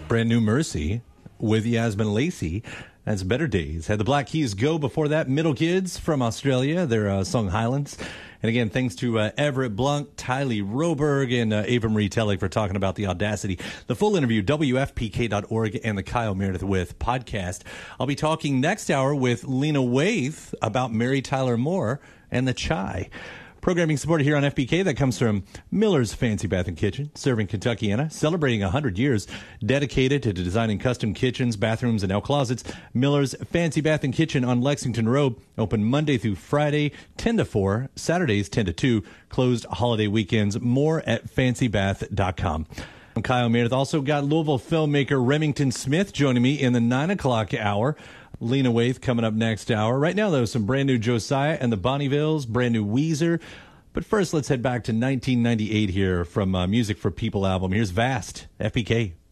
Brand New Mercy with Yasmin Lacey. That's Better Days. Had the Black Keys Go before that. Middle Kids from Australia, their song Highlands. And again, thanks to Everett Blunt, Tylee Roberg, and Ava Marie Tellig for talking about the Audacity. The full interview, WFPK.org and the Kyle Meredith With podcast. I'll be talking next hour with Lena Waithe about Mary Tyler Moore and the Chai. Programming supported here on FPK that comes from Miller's Fancy Bath and Kitchen, serving Kentuckiana, celebrating 100 years, dedicated to designing custom kitchens, bathrooms, and closets. Miller's Fancy Bath and Kitchen on Lexington Road, open Monday through Friday, 10 to 4, Saturdays 10 to 2, closed holiday weekends. More at fancybath.com. I'm Kyle Meredith. Also got Louisville filmmaker Remington Smith joining me in the 9 o'clock hour. Lena Waithe coming up next hour. Right now, though, some brand new Josiah and the Bonnievilles, brand new Weezer. But first, let's head back to 1998 here from Music for People album. Here's Vast, FPK.